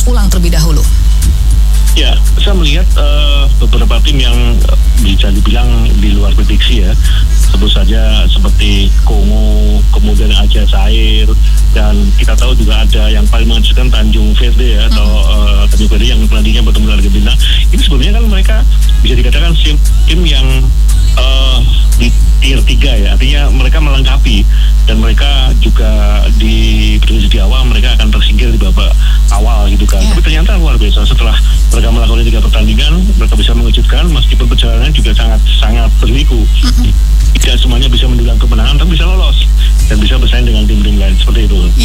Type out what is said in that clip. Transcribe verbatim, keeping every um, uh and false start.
ulang terlebih dahulu? Ya, saya melihat uh, beberapa tim yang uh, bisa dibilang di luar prediksi ya. Sebut saja seperti Kongo, kemudian Aljazair, dan kita tahu juga ada yang paling mengejutkan Tanjung Verde ya, hmm. atau uh, Tanjung Verde yang tadinya bertemu dengan Argentina. Ini sebenarnya kan mereka bisa dikatakan tim yang uh, di tier tiga ya, artinya mereka melengkapi, dan mereka juga di prediksi di awal mereka akan tersingkir di babak awal gitu kan. Yeah. Tapi ternyata luar biasa, setelah mereka melakukan tiga pertandingan, mereka bisa mengejutkan meskipun perjalanan juga sangat sangat berliku. Mm-hmm. Tidak semuanya bisa mendulang kemenangan, tapi bisa lolos dan bisa bersaing dengan tim-tim lain seperti itu.